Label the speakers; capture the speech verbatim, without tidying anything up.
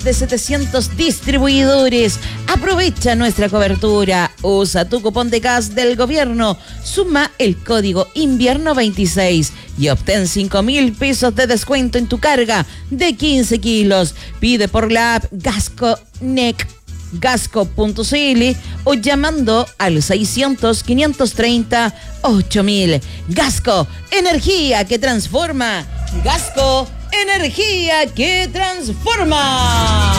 Speaker 1: de setecientos distribuidores. Aprovecha nuestra cobertura. Usa tu cupón de gas del gobierno. Suma el código invierno veintiséis y obtén cinco mil pesos de descuento en tu carga de quince kilos. Pide por la app Gasco N E C. gasco punto c l o llamando al seiscientos, quinientos treinta, ocho mil. Gasco, energía que transforma. Gasco, energía que transforma.